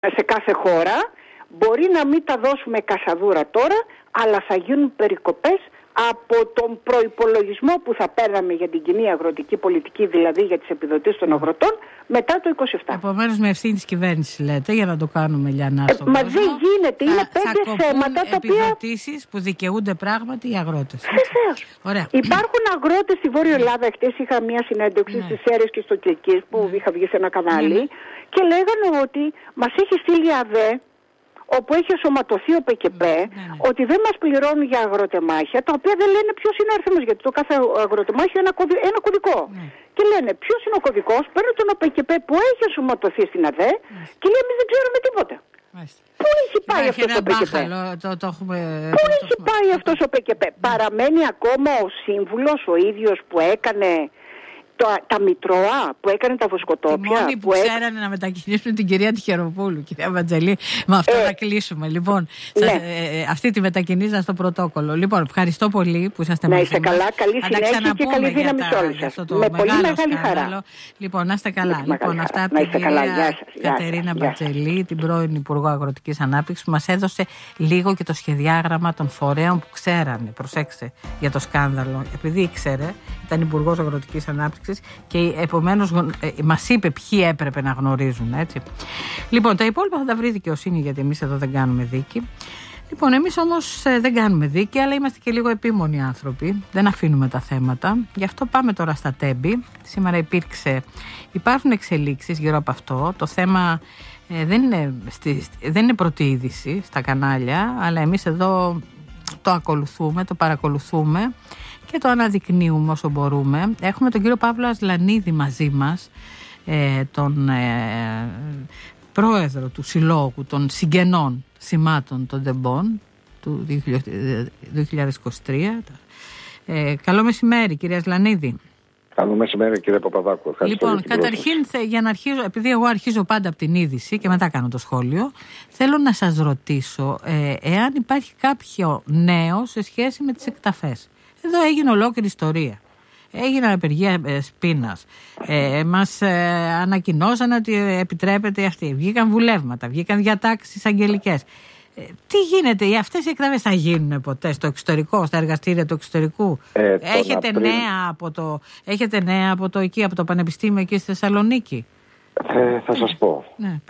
σε κάθε χώρα. Μπορεί να μην τα δώσουμε κασαδούρα τώρα, αλλά θα γίνουν περικοπές από τον προϋπολογισμό που θα παίρναμε για την κοινή αγροτική πολιτική, δηλαδή για τις επιδοτήσεις των αγροτών, μετά το 27. Επομένως με ευθύνη της κυβέρνησης λέτε, για να το κάνουμε λιανά στον κόσμο. Μα δεν γίνεται, είναι 5 θέματα τα οποία... επιδοτήσεις που δικαιούνται πράγματι οι αγρότες. Ωραία. Υπάρχουν αγρότες στη Βόρεια Ελλάδα. Χτες είχα μια συνέντευξη στις Σέρρες και στο Κιλκής που είχα βγει σε ένα κανάλι και λέγανε ότι μας έχει στείλει η ΑΔΕ, όπου έχει σωματωθεί ο ΠΚΠ, ότι δεν μας πληρώνουν για αγροτεμάχια, τα οποία δεν λένε ποιος είναι ο αριθμός, γιατί το κάθε αγροτεμάχιο είναι ένα κωδικό. Και λένε ποιος είναι ο κωδικός, παίρνουν τον ΠΚΠ που έχει σωματωθεί στην ΑΔΕ και λέει εμείς δεν ξέρουμε τίποτα. Πού έχει πάει αυτός ο ΠΚΠ? Πού έχει πάει αυτός ο ΠΚΠ? Παραμένει ακόμα ο σύμβουλος ο ίδιος που έκανε τα Μητρώα, που έκανε τα βοσκοτόπια. Οι μόνοι που ξέρανε να μετακινήσουν την κυρία Τυχεροπούλου, κυρία Βαντζελή. Με αυτό να κλείσουμε. Λοιπόν, αυτή τη μετακινήσαν στο πρωτόκολλο. Λοιπόν, ευχαριστώ πολύ που είσαστε μαζί μας. Να είστε καλά, καλή συνέχεια και καλή δύναμη σε όλους σας. Με πολύ μεγάλη χαρά. Λοιπόν, να είστε καλά. Λοιπόν, αυτά από την κυρία Κατερίνα Βαντζελή, την πρώην Υπουργό Αγροτικής Ανάπτυξης, που μας έδωσε λίγο και το σχεδιάγραμμα των φορέων που ξέρανε. Προσέξτε για το σκάνδαλο. Επειδή ήξερε, ήταν Υπουργός Αγροτικής Ανάπτυξης και επομένως μας είπε ποιοι έπρεπε να γνωρίζουν, έτσι. Λοιπόν, τα υπόλοιπα θα τα βρει δικαιοσύνη, γιατί εμείς εδώ δεν κάνουμε δίκη. Λοιπόν, εμείς όμως δεν κάνουμε δίκη, αλλά είμαστε και λίγο επίμονοι άνθρωποι. Δεν αφήνουμε τα θέματα. Γι' αυτό πάμε τώρα στα Τέμπη. Σήμερα υπάρχουν εξελίξεις γύρω από αυτό. Το θέμα δεν είναι πρώτη είδηση στα κανάλια, αλλά εμείς εδώ το ακολουθούμε, το παρακολουθούμε και το αναδεικνύουμε όσο μπορούμε. Έχουμε τον κύριο Παύλο Ασλανίδη μαζί μας, τον πρόεδρο του Συλλόγου των Συγγενών Σημάτων των Τεμπών του 2023. Καλό μεσημέρι, κύριε Ασλανίδη. Καλό μεσημέρι, κύριε Παπαδάκου. Λοιπόν, καταρχήν, για να αρχίσω, επειδή εγώ αρχίζω πάντα από την είδηση και μετά κάνω το σχόλιο, θέλω να σας ρωτήσω εάν υπάρχει κάποιο νέο σε σχέση με τις εκταφές. Εδώ έγινε ολόκληρη ιστορία. Έγιναν απεργία σπίνας. Μας ανακοινώσαν ότι επιτρέπεται αυτή. Βγήκαν βουλεύματα, βγήκαν διατάξεις αγγελικές. Τι γίνεται, αυτές οι εκταφές θα γίνουν ποτέ στο εξωτερικό, στα εργαστήρια του εξωτερικού? Έχετε νέα από το Πανεπιστήμιο εκεί στη Θεσσαλονίκη? Θα σας πω.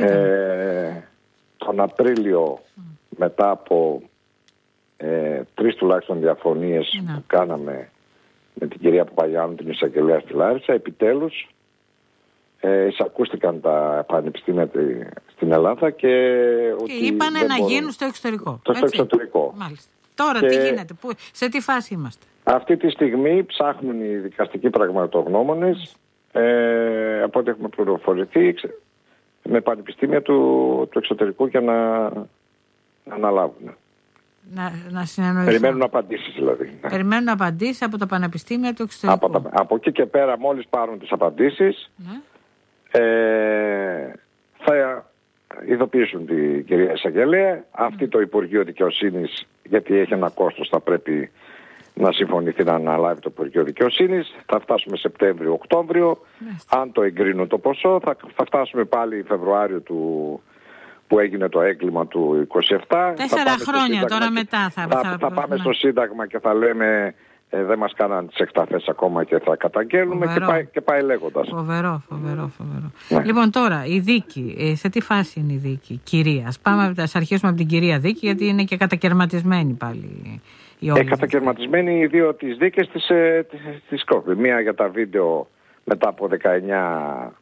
Τον Απρίλιο, μετά από 3 τουλάχιστον διαφωνίες που κάναμε με την κυρία Παπαγιάννου, την εισαγγελέα στη Λάρισα, επιτέλους εισακούστηκαν τα πανεπιστήμια στην Ελλάδα και είπανε να γίνουν στο εξωτερικό. Στο εξωτερικό. Μάλιστα. Τώρα τι γίνεται, σε τι φάση είμαστε? Αυτή τη στιγμή ψάχνουν οι δικαστικοί πραγματογνώμονες, από ό,τι έχουμε πληροφορηθεί, με πανεπιστήμια του εξωτερικού για να αναλάβουν. Να συνεννοηθούν. Περιμένουν απαντήσεις δηλαδή. Περιμένουν απαντήσεις από τα πανεπιστήμια του εξωτερικού. Από εκεί και πέρα, μόλις πάρουν τις απαντήσεις, θα ειδοποιήσουν την κυρία εισαγγελέα. Αυτή το Υπουργείο Δικαιοσύνης, γιατί έχει ένα κόστος, θα πρέπει να συμφωνηθεί να αναλάβει το Υπουργείο Δικαιοσύνης. Θα φτάσουμε Σεπτέμβριο-Οκτώβριο. Αν το εγκρίνουν το ποσό, θα φτάσουμε πάλι Φεβρουάριο που έγινε το έγκλημα του 27. 4 χρόνια τώρα μετά θα πάμε στο Σύνταγμα και θα λέμε δεν μας κάναν τις εκταφές ακόμα και θα καταγγέλνουμε και πάει λέγοντας. Φοβερό. Ναι. Λοιπόν, τώρα η δίκη, σε τι φάση είναι η δίκη κυρίας? Ας αρχίσουμε από την κυρία δίκη, γιατί είναι και κατακαιρματισμένη πάλι η όλη. Κατακαιρματισμένη οι δύο τις δίκες της Σκόπη. Μία για τα βίντεο μετά από 19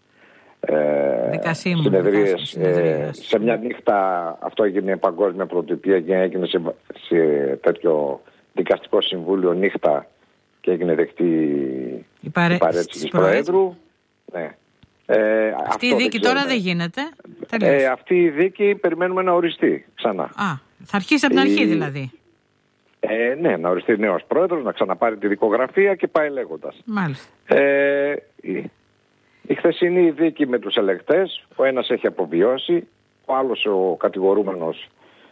συνεδρίες σε μια νύχτα. Αυτό έγινε παγκόσμια πρωτοτυπία, έγινε σε τέτοιο δικαστικό συμβούλιο νύχτα και έγινε δεκτή η παρέτηση της Προέδρου. Ναι. Αυτή η δίκη τώρα δεν γίνεται. Αυτή η δίκη περιμένουμε να οριστεί ξανά. Θα αρχίσει από την αρχή δηλαδή. Ναι, να οριστεί νέος πρόεδρος, να ξαναπάρει τη δικογραφία και πάει λέγοντας. Μάλιστα. Η χθεσινή δίκη με τους ελεγκτές, ο ένας έχει αποβιώσει, ο άλλος ο κατηγορούμενος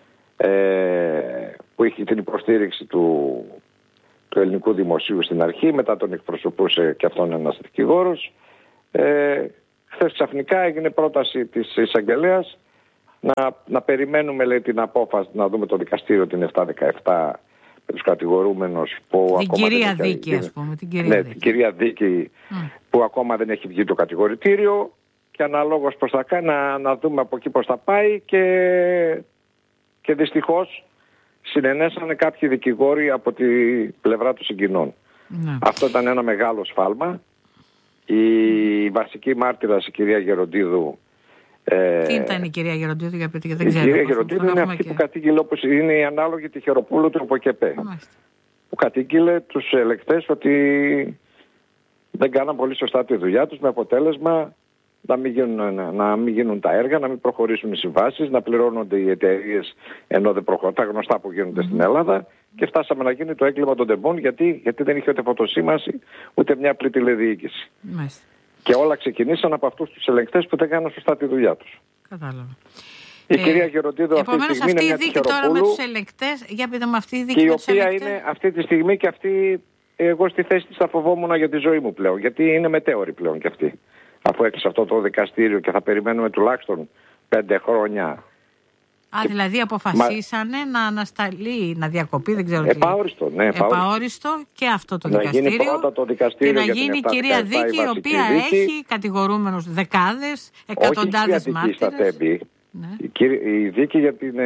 που είχε την υποστήριξη του ελληνικού δημοσίου στην αρχή, μετά τον εκπροσωπούσε και αυτόν ένας δικηγόρος. Χθες ξαφνικά έγινε πρόταση της εισαγγελέας να περιμένουμε, λέει, την απόφαση, να δούμε το δικαστήριο την 7-17 με τους κατηγορούμενους που την ακόμα κυρία Δίκη, ας πούμε. Την κυρία Δίκη που ακόμα δεν έχει βγει το κατηγορητήριο, και αναλόγως πώς θα κάνει, να δούμε από εκεί πώς θα πάει, και δυστυχώς συνενέσανε κάποιοι δικηγόροι από τη πλευρά των συγκοινών. Αυτό ήταν ένα μεγάλο σφάλμα. Η βασική μάρτυρας, η κυρία Γεροντίδου. Τι ήταν η κυρία Γεροντίδου, για πείτε, δεν ξέρω. Η κυρία Γεροντίδου είναι αυτή που κατήγγειλε, όπως είναι η ανάλογη Τυχεροπούλου του ΟΚΕΠΕ. Που κατήγγειλε τους ελεκτές ότι δεν κάναν πολύ σωστά τη δουλειά τους, με αποτέλεσμα να μην γίνουν τα έργα, να μην προχωρήσουν οι συμβάσεις, να πληρώνονται οι εταιρείες ενώ δεν προχωρούν, τα γνωστά που γίνονται στην Ελλάδα, και φτάσαμε να γίνει το έγκλημα των τεμπών, γιατί δεν είχε ούτε φωτοσήμανση ούτε μια απλή τηλεδιοίκηση. Και όλα ξεκινήσαν από αυτούς τους ελεγκτές που δεν κάναν σωστά τη δουλειά τους. Κατάλαβα. Η κυρία Γεροντίδου αυτή τη στιγμή είναι μια δίκη τώρα με τους ελεγκτές, για πείτε με αυτή η δίκη, και η οποία είναι αυτή τη στιγμή, και αυτή εγώ στη θέση της θα φοβόμουν για τη ζωή μου πλέον, γιατί είναι μετέωρη πλέον και αυτή. Αφού έκλεισε αυτό το δικαστήριο και θα περιμένουμε τουλάχιστον 5 χρόνια. Δηλαδή αποφασίσανε να ανασταλεί, να διακοπεί, δεν ξέρω τι. Επαόριστο, ναι. Επαόριστο και αυτό το δικαστήριο. Να γίνει πρώτα το δικαστήριο και να γίνει η κυρία Δίκη, η οποία έχει κατηγορούμενους δεκάδες, εκατοντάδες μάρτυρες. Η δίκη για την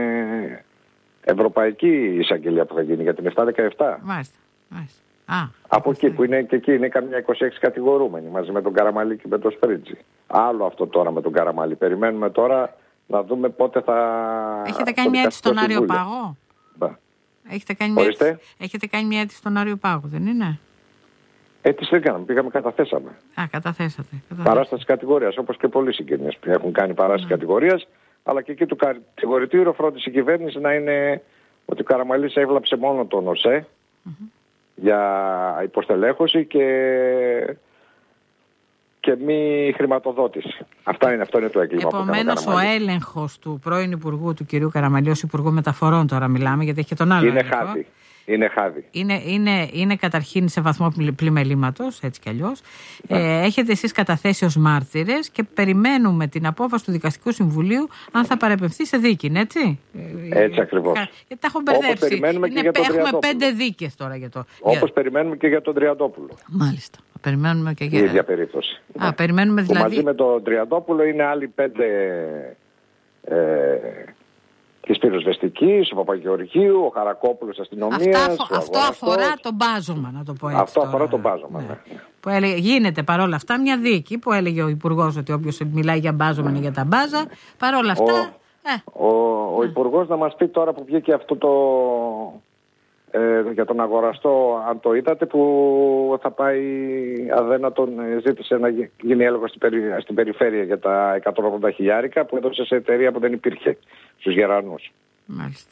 Ευρωπαϊκή Εισαγγελία που θα γίνει, για την 7-17. Μάλιστα. Από εκεί που είναι, και εκεί είναι καμιά 26 κατηγορούμενοι μαζί με τον Καραμαλή και με τον Σπρίτζη. Άλλο αυτό τώρα με τον Καραμαλή. Περιμένουμε τώρα να δούμε πότε θα... Έχετε κάνει μια αίτηση στον Άριο Πάγο? Έχετε κάνει μια αίτηση στον Άριο Πάγο, δεν είναι? Αίτηση δεν κάναμε, πήγαμε, καταθέσαμε. Καταθέσατε. Παράσταση κατηγορίας, όπως και πολλοί συγγενείς που έχουν κάνει παράσταση κατηγορίας, αλλά και εκεί του κατηγορητήριο φρόντισε η κυβέρνηση να είναι ότι ο Καραμαλής έβλαψε μόνο τον ΟΣΕ για υποστελέχωση και μη χρηματοδότηση. Αυτό είναι το έγκλημα. Επομένως, ο έλεγχος του πρώην Υπουργού, του κυρίου Καραμαλή, ως Υπουργού Μεταφορών τώρα μιλάμε, γιατί έχει και τον άλλο. Είναι χάδι. Είναι καταρχήν σε βαθμό πλημελήματος, έτσι κι αλλιώς. Έχετε εσείς καταθέσει ως μάρτυρες και περιμένουμε την απόφαση του Δικαστικού Συμβουλίου αν θα παρεπεμφθεί σε δίκη, έτσι. Έτσι ακριβώς. Γιατί τα έχω μπερδέψει. Έχουμε 5 δίκες τώρα για το. Όπως περιμένουμε και για τον Τριαντόπουλο. Μάλιστα. Περιμένουμε και για η ίδια περίπτωση. Περιμένουμε δηλαδή. Μαζί με τον Τριαντόπουλο είναι άλλοι 5. Τη Πυροσβεστικής, ο Παπαγεωργίου, ο Χαρακόπουλος αστυνομίας. Αυτό αφορά τον μπάζωμα, να το πω έτσι. Αυτό αφορά τον μπάζωμα, ναι. Που γίνεται παρόλα αυτά μια δίκη που έλεγε ο Υπουργός ότι όποιος μιλάει για μπάζωμα είναι για τα μπάζα. Παρόλα αυτά. Ο Υπουργός να μας πει τώρα που βγήκε αυτό το. Για τον αγοραστό, αν το είδατε, που θα πάει αδένατον, ζήτησε να γίνει έλεγχο στην περιφέρεια για τα 180 χιλιάρικα που έδωσε σε εταιρεία που δεν υπήρχε στους Γερανούς. Μάλιστα.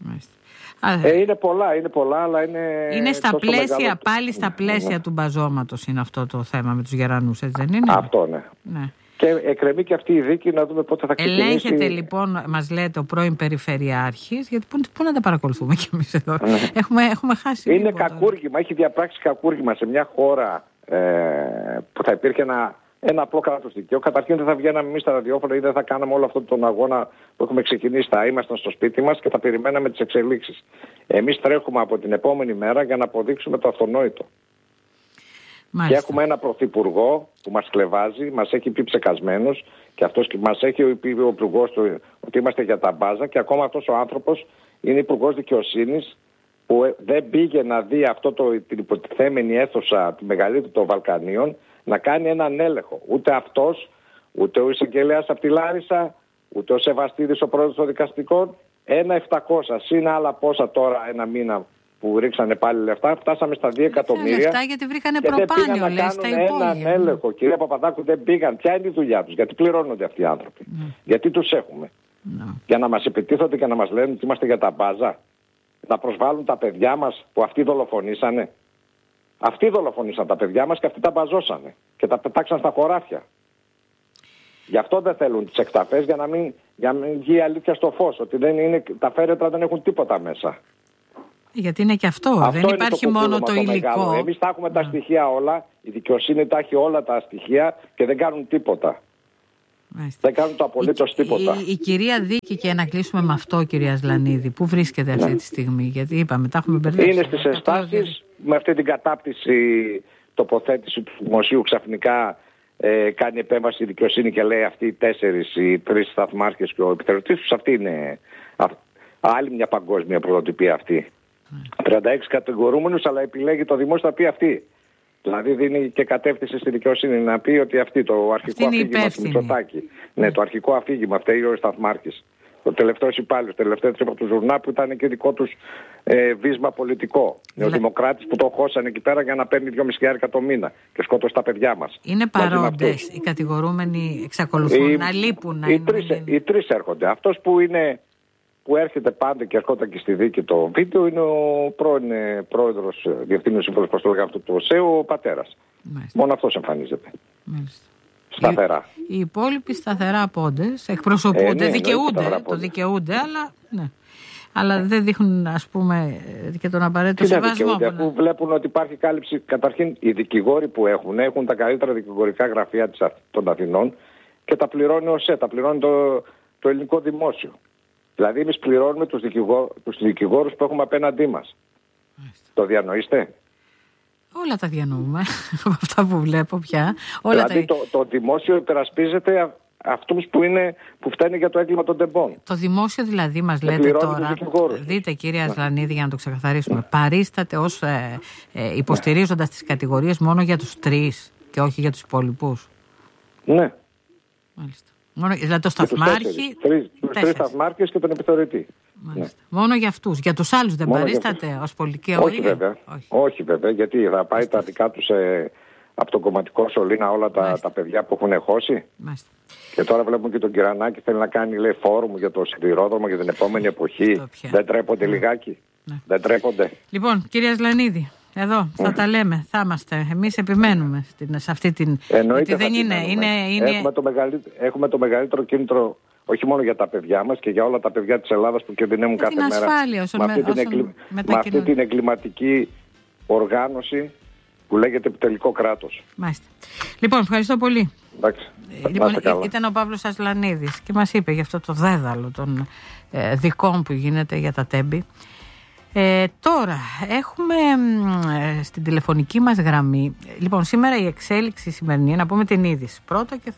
Είναι πολλά, αλλά είναι στα πλαίσια, μεγάλο... πάλι στα πλαίσια του μπαζώματος είναι αυτό το θέμα με τους Γερανούς, έτσι δεν είναι? Αυτό, ναι. Και εκκρεμεί και αυτή η δίκη, να δούμε πότε θα ξεκινήσει. Ελέγχεται λοιπόν, μας λέτε, ο πρώην Περιφερειάρχης, γιατί πού να τα παρακολουθούμε κι εμείς εδώ. Έχουμε χάσει. Είναι κακούργημα, έχει διαπράξει κακούργημα σε μια χώρα που θα υπήρχε ένα απλό κράτος δικαίου. Καταρχήν δεν θα βγαίναμε εμείς στα ραδιόφωνα ή δεν θα κάναμε όλο αυτόν τον αγώνα που έχουμε ξεκινήσει. Θα ήμασταν στο σπίτι μας και θα περιμέναμε τις εξελίξεις. Εμείς τρέχουμε από την επόμενη μέρα για να αποδείξουμε το αυτονόητο. Μάλιστα. Και έχουμε ένα πρωθυπουργό που μας κλεβάζει, μας έχει πει ψεκασμένους, και αυτός μας έχει πει ο υπουργός του ότι είμαστε για τα μπάζα, και ακόμα αυτός ο άνθρωπος είναι υπουργός δικαιοσύνης που δεν πήγε να δει την υποτιθέμενη αίθουσα, τη μεγαλύτερη των Βαλκανίων, να κάνει έναν έλεγχο. Ούτε αυτός, ούτε ο εισαγγελέας από τη Λάρισα, ούτε ο Σεβαστίδης, ο πρόεδρος των δικαστικών. 1.700 συν άλλα πόσα τώρα ένα μήνα που ρίξανε πάλι λεφτά, φτάσαμε στα 2 εκατομμύρια. Λεφτά γιατί βρήκανε προπάνιο, λες, τα υπόγεια. Έναν έλεγχο. Κυρία Παπαδάκου, δεν πήγαν. Ποια είναι η δουλειά τους? Γιατί πληρώνονται αυτοί οι άνθρωποι? Γιατί τους έχουμε? Για να μας επιτίθονται και να μας λένε ότι είμαστε για τα μπάζα? Να προσβάλλουν τα παιδιά μας που αυτοί δολοφονήσανε? Αυτοί δολοφονήσαν τα παιδιά μας και αυτοί τα μπαζώσανε και τα πετάξαν στα χωράφια. Γι' αυτό δεν θέλουν τις εκταφές, για να μην βγει η αλήθεια στο φως, ότι τα φέρετρα δεν έχουν τίποτα μέσα. Γιατί είναι και αυτό δεν υπάρχει μόνο το υλικό. Εμείς τα έχουμε τα στοιχεία όλα, η δικαιοσύνη τα έχει όλα τα στοιχεία και δεν κάνουν τίποτα. Δεν κάνουν το απολύτως τίποτα. Η κυρία Δίκη, και να κλείσουμε με αυτό, κυρία Σλανίδη, πού βρίσκεται αυτή τη στιγμή? Γιατί είπαμε, τα έχουμε μπερδέψει. Είναι στις ενστάσεις, με αυτή την κατάπτυση τοποθέτηση του δημοσίου ξαφνικά κάνει επέμβαση η δικαιοσύνη και λέει αυτοί οι 3 σταθμάρχες και ο επιθεωρητής τους, αυτή είναι άλλη μια παγκόσμια πρωτοτυπία αυτή. 36 κατηγορούμενους, αλλά επιλέγει το δημόσιο να πει αυτή. Δηλαδή δίνει και κατεύθυνση στη δικαιοσύνη να πει ότι αυτή το αρχικό αφήγημα του Μητσοτάκη. Ναι, το αρχικό αφήγημα, φταίει ο σταθμάρχης. Το τελευταίο υπάλληλο, το τελευταίο τρίπο του Ζουρνά που ήταν και δικό τους βίσμα πολιτικό. Νεοδημοκράτης που το χώσανε εκεί πέρα για να παίρνει 2.500 το μήνα και σκότωσε τα παιδιά μας. Είναι παρόντες οι κατηγορούμενοι, εξακολουθούν να λείπουν? Οι τρεις έρχονται. Αυτός που έρχεται πάντα και ερχόταν και στη δίκη το βίντεο είναι ο πρώην πρόεδρος, διευθύνων σύμβουλος προστολόγου αυτού του ΟΣΕΟ, ο πατέρας. Μάλιστα. Μόνο αυτός εμφανίζεται. Μάλιστα. Σταθερά. Οι υπόλοιποι σταθερά πόντες εκπροσωπούνται, δικαιούνται, αλλά, ναι. Αλλά δεν δείχνουν, ας πούμε, και τον απαραίτητο σεβασμό. Αφού βλέπουν ότι υπάρχει κάλυψη. Καταρχήν, οι δικηγόροι που έχουν τα καλύτερα δικηγορικά γραφεία των Αθηνών και τα πληρώνει ο ΟΣΕ, τα πληρώνει το ελληνικό δημόσιο. Δηλαδή, εμείς πληρώνουμε τους δικηγόρους που έχουμε απέναντί μας. Το διανοείστε? Όλα τα διανοούμε, από αυτά που βλέπω πια. Δηλαδή το δημόσιο υπερασπίζεται αυτούς που φταίνουν για το έγκλημα των τεμπών. Το δημόσιο δηλαδή μας λέτε τώρα, δείτε κυρία Σλανίδη, για να το ξεκαθαρίσουμε, παρίσταται ως υποστηρίζοντας τις κατηγορίες μόνο για τους 3 και όχι για τους υπόλοιπους. Ναι. Μάλιστα. Δηλαδή το σταθμάρχη. Τους 3 σταθμάρχες και τον επιθεωρητή. Ναι. Μόνο για αυτούς. Για τους άλλους δεν παρίσταται ως πολιτική αγωγή? Όχι βέβαια, γιατί θα πάει τα δικά τους από το κομματικό σωλήνα όλα τα παιδιά που έχουν χώσει. Μάλιστα. Και τώρα βλέπουμε και τον Κυρανάκη θέλει να κάνει, λέει, φόρουμ για το σιδηρόδρομο για την επόμενη εποχή. Δεν τρέπονται λιγάκι? Δεν τρέπονται? Λοιπόν, κυρία Σλανίδη, εδώ θα τα λέμε, θα είμαστε. Εμείς επιμένουμε σε αυτή την. Γιατί δεν είναι. Έχουμε το μεγαλύτερο κίνητρο, όχι μόνο για τα παιδιά μας και για όλα τα παιδιά της Ελλάδας που κινδυνεύουν κάθε μέρα. Ασφάλεια, με αυτή την εγκληματική οργάνωση που λέγεται επιτελικό κράτος. Μάλιστα. Λοιπόν, ευχαριστώ πολύ. Εντάξει, λοιπόν, ήταν ο Παύλος Ασλανίδης και μας είπε για αυτό το δέδαλο των δικών που γίνεται για τα τέμπη. Τώρα έχουμε στην τηλεφωνική μας γραμμή, λοιπόν, σήμερα η εξέλιξη σημερινή, να πούμε την είδηση πρώτα και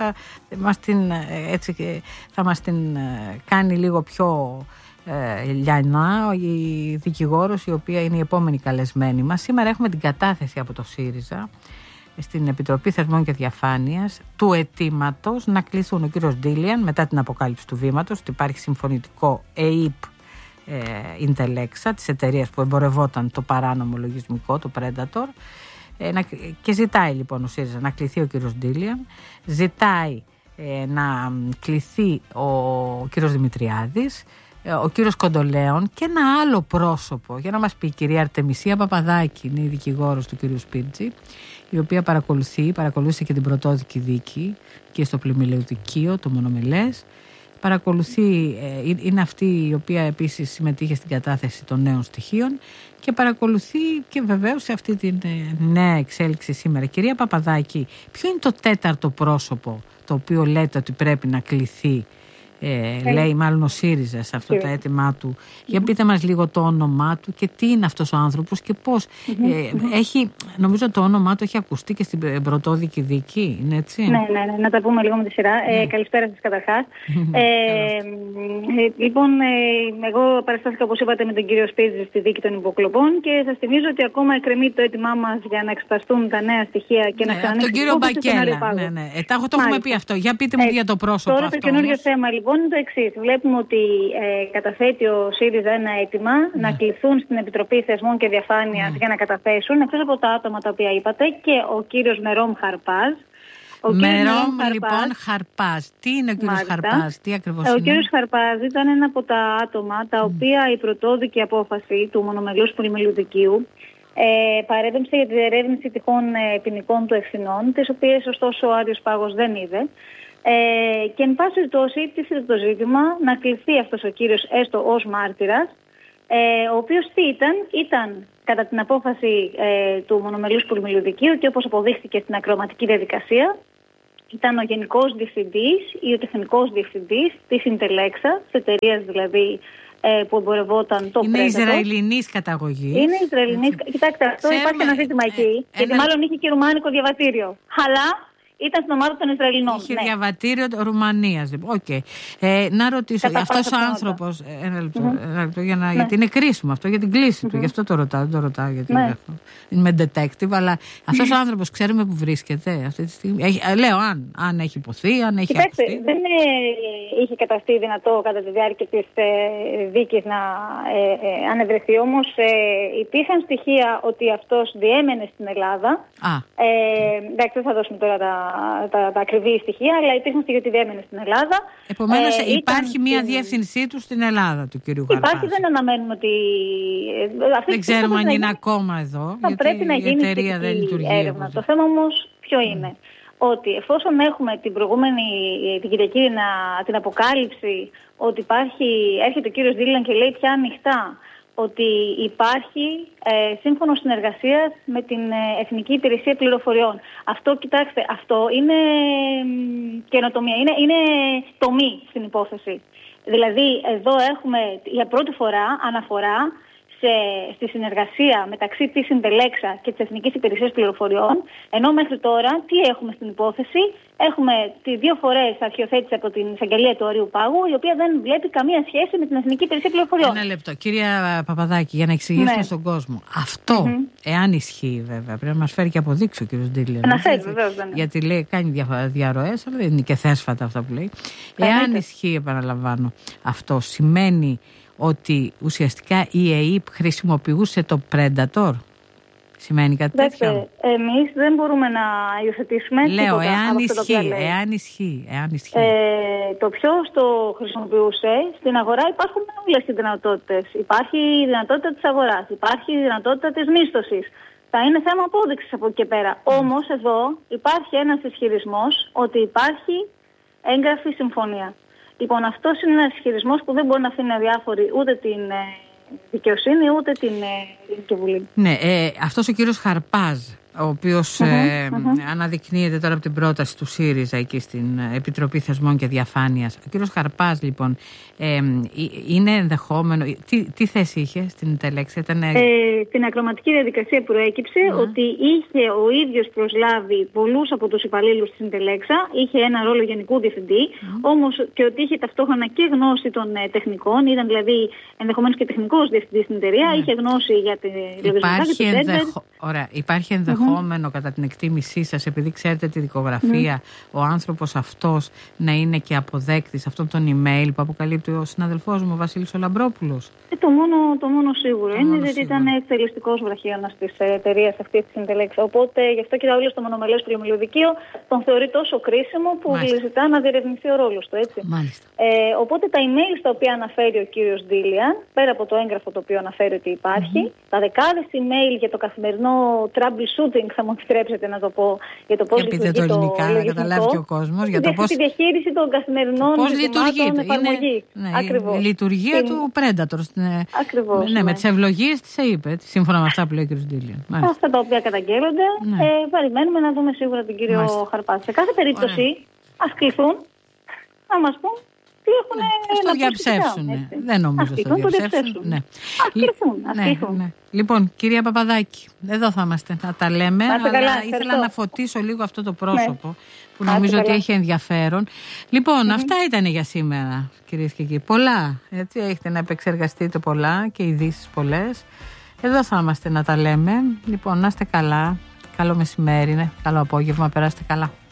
θα μας την κάνει λίγο πιο λιανά η δικηγόρος, η οποία είναι η επόμενη καλεσμένη μας. Σήμερα έχουμε την κατάθεση από το ΣΥΡΙΖΑ στην Επιτροπή Θεσμών και Διαφάνειας του αιτήματος να κληθούν ο κύριος Ντίλιαν μετά την αποκάλυψη του βήματος ότι υπάρχει συμφωνητικό ΕΙΠ Intelexa, της εταιρείας που εμπορευόταν το παράνομο λογισμικό, το Predator, και ζητάει λοιπόν ο ΣΥΡΙΖΑ να κληθεί ο κύριος Ντίλιαν, ζητάει να κληθεί ο κύριος Δημητριάδης, ο κύριος Κοντολέων και ένα άλλο πρόσωπο, για να μας πει η κυρία Αρτεμισία Παπαδάκη, είναι η δικηγόρος του κύριου Σπίρτζη, η οποία παρακολούθησε και την πρωτόδικη δίκη και στο πλημμυλαιοδικείο, το μονομελές. Παρακολουθεί, είναι αυτή η οποία επίσης συμμετείχε στην κατάθεση των νέων στοιχείων και παρακολουθεί και βεβαίως σε αυτή τη νέα εξέλιξη σήμερα. Κυρία Παπαδάκη, ποιο είναι το 4ο πρόσωπο το οποίο λέτε ότι πρέπει να κληθεί, λέει μάλλον ο ΣΥΡΙΖΑ σε αυτό το αίτημά του? Για πείτε μας λίγο το όνομά του και τι είναι αυτός ο άνθρωπος και πώς έχει, νομίζω το όνομά του έχει ακουστεί και στην πρωτόδικη δίκη, είναι έτσι? Ναι, να τα πούμε λίγο με τη σειρά. Καλησπέρα σας καταρχάς. Λοιπόν, εγώ παραστάθηκα, όπως είπατε, με τον κύριο Σπίρτζη στη δίκη των υποκλοπών και σας θυμίζω ότι ακόμα εκκρεμεί το αίτημά μας για να εξεταστούν τα νέα στοιχεία και να ξανανοίξει. Τον κύριο Μπακέλα. Το έχουμε πει αυτό. Για πείτε μου για το πρόσωπο. Τώρα το καινούργιο θέμα λοιπόν είναι το εξής. Βλέπουμε ότι καταθέτει ο ΣΥΡΙΖΑ ένα αίτημα να κληθούν στην Επιτροπή Θεσμών και Διαφάνειας για να καταθέσουν, εκτός από τα άτομα τα οποία είπατε, και ο κύριος Μερόμ Χαρπάζ. Λοιπόν, Χαρπάζ. Τι είναι ο κύριος Χαρπάζ, τι ακριβώς είναι? Ο κύριος Χαρπάζ ήταν ένα από τα άτομα τα οποία η πρωτόδικη απόφαση του μονομελούς πολυμελιουδικείου παρέδεψε για τη διερεύνηση τυχόν ποινικών του ευθυνών, τις οποίες ωστόσο ο Άριος Πάγος δεν είδε. Και εν πάση περιπτώσει τίθεται το ζήτημα να κληθεί αυτός ο κύριος έστω ως μάρτυρας, ο οποίος τι ήταν κατά την απόφαση του μονομελούς πολυμελιουδικείου και όπως αποδείχθηκε στην ακροαματική διαδικασία, ήταν ο γενικός διευθυντής ή ο τεχνικός διευθυντής της Συντελέξα, της εταιρείας δηλαδή που εμπορευόταν το Predator. Είναι Ισραηλινής καταγωγής. Είναι Ισραηλινής. Κοιτάξτε, αυτό υπάρχει ένα ζήτημα εκεί. Γιατί μάλλον είχε και ρουμάνικο διαβατήριο. Αλλά ήταν στην ομάδα των Ισραηλινών. Είχε διαβατήριο Ρουμανίας. Okay. Να ρωτήσω, αυτός ο άνθρωπος. Ένα λεπτό, γιατί είναι κρίσιμο αυτό για την κλίση του. Γι' αυτό το ρωτάω. Γιατί είμαι detective, αλλά αυτός ο άνθρωπος ξέρουμε που βρίσκεται αυτή τη στιγμή. Λέω αν έχει υποθεί, αν έχει ακουστεί. Δεν είχε καταστεί δυνατό κατά τη διάρκεια της δίκης να ανεβρεθεί. Όμως υπήρχαν στοιχεία ότι αυτός διέμενε στην Ελλάδα. Εντάξει, δεν θα δώσουμε τώρα τα ακριβή στοιχεία, αλλά υπήρχαν στοιχεία ότι διέμενε στην Ελλάδα. Επομένως υπάρχει μια διεύθυνσή του στην Ελλάδα, του κυρίου Χαρπάζη. Υπάρχει, δεν αναμένουμε ότι. Δεν ξέρουμε αν είναι ακόμα εδώ. Θα πρέπει να γίνει η έρευνα. Το θέμα όμως ποιο είναι? Ότι εφόσον έχουμε την Κυριακή την αποκάλυψη ότι έρχεται ο κύριος Ντίλιαν και λέει πια ανοιχτά ότι υπάρχει σύμφωνο συνεργασίας με την Εθνική Υπηρεσία Πληροφοριών. Αυτό, κοιτάξτε, αυτό είναι καινοτομία, είναι τομή στην υπόθεση. Δηλαδή, εδώ έχουμε για πρώτη φορά αναφορά στη συνεργασία μεταξύ της Συντελέξα και της Εθνικής Υπηρεσίας Πληροφοριών, ενώ μέχρι τώρα τι έχουμε στην υπόθεση? Έχουμε δύο φορές αρχιοθέτηση από την εισαγγελία του Αριού Πάγου, η οποία δεν βλέπει καμία σχέση με την Εθνική Υπηρεσία Πληροφοριών. Ένα λεπτό. Κυρία Παπαδάκη, για να εξηγήσουμε στον κόσμο. Αυτό, εάν ισχύει βέβαια, πρέπει να μας φέρει και αποδείξει ο κύριος Ντίλιαν. Να φέρει, βεβαίως. Γιατί λέει, κάνει διαρροές, αλλά δεν είναι και θέσφατα αυτά που λέει. Εάν ισχύει, επαναλαμβάνω, αυτό σημαίνει ότι ουσιαστικά η ΕΕΠ χρησιμοποιούσε το Predator. Σημαίνει κάτι τέτοιο? Εμείς δεν μπορούμε να υιοθετήσουμε. Λέω, εάν ισχύει. Το ποιος το χρησιμοποιούσε, στην αγορά υπάρχουν όλες οι δυνατότητες. Υπάρχει η δυνατότητα της αγοράς, υπάρχει η δυνατότητα της μίσθωσης. Θα είναι θέμα απόδειξης από εκεί και πέρα. Όμως εδώ υπάρχει ένας ισχυρισμός ότι υπάρχει έγγραφη συμφωνία. Λοιπόν, αυτός είναι ένας ισχυρισμός που δεν μπορεί να αφήνει αδιάφορη ούτε την δικαιοσύνη ούτε την Βουλή. Ναι, αυτός ο κύριος Χαρπάζ, ο οποίος αναδεικνύεται τώρα από την πρόταση του ΣΥΡΙΖΑ εκεί στην Επιτροπή Θεσμών και Διαφάνειας. Ο κύριος Χαρπάζ, λοιπόν, είναι ενδεχόμενο. Τι θέση είχε στην Συντελέξα? Στην ακροματική διαδικασία προέκυψε ότι είχε ο ίδιος προσλάβει πολλούς από τους υπαλλήλους της Συντελέξα, είχε ένα ρόλο γενικού διευθυντή, όμως και ότι είχε ταυτόχρονα και γνώση των τεχνικών, ήταν δηλαδή ενδεχομένως και τεχνικός διευθυντής στην εταιρεία, είχε γνώση για τη λογιστικά. Ωραία, υπάρχει ενδεχόμενο κατά την εκτίμησή σας, επειδή ξέρετε τη δικογραφία, ο άνθρωπος αυτός να είναι και αποδέκτης αυτών των email που αποκαλύπτει ο συναδελφός μου, ο Βασίλης ο Λαμπρόπουλος? Το μόνο σίγουρο είναι ότι ήταν εκτελεστικός βραχίωνας της εταιρείας αυτής της Συντελέξα. Οπότε γι' αυτό και όλο το μονομελές πλημμυλοδικείο τον θεωρεί τόσο κρίσιμο που ζητά να διερευνηθεί ο ρόλος του. Έτσι. Οπότε τα email στα οποία αναφέρει ο κύριος Ντίλιαν, πέρα από το έγγραφο το οποίο αναφέρει ότι υπάρχει, τα δεκάδες email για το καθημερινό troubleshooting, θα μου επιτρέψετε να το πω, για το πώς λειτουργεί το ελληνικά, να καταλάβει και ο κόσμος, για τη διαχείριση των καθημερινών ζητημάτων εφαρμογή. Η λειτουργία του Predator. Ακριβώς. Ναι, με τις ευλογίες της ΕΕΠ, σύμφωνα με αυτά που λέει ο κ. Ντίλιαν. Αυτά τα οποία καταγγέλλονται. Περιμένουμε να δούμε σίγουρα τον κύριο Χαρπάζη. Σε κάθε περίπτωση, ας κληθούν να μας πούν τι έχουν να διαψεύσουν. Δεν νομίζω ότι θα διαψεύσουν. Ας κληθούν. Λοιπόν, κυρία Παπαδάκη, εδώ θα είμαστε να τα λέμε, αλλά ήθελα να φωτίσω λίγο αυτό το πρόσωπο που νομίζω ότι έχει ενδιαφέρον. Λοιπόν, αυτά ήταν για σήμερα, κυρίες και κύριοι. Πολλά, έτσι, έχετε να επεξεργαστείτε πολλά και ειδήσεις πολλές. Εδώ θα είμαστε να τα λέμε. Λοιπόν, να είστε καλά. Καλό μεσημέρι, καλό απόγευμα, περάστε καλά.